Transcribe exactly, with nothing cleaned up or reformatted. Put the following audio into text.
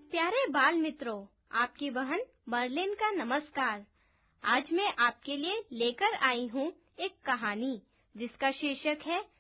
प्यारे बाल मित्रों, आपकी बहन मर्लिन का नमस्कार। आज मैं आपके लिए लेकर आई हूँ एक कहानी जिसका शीर्षक है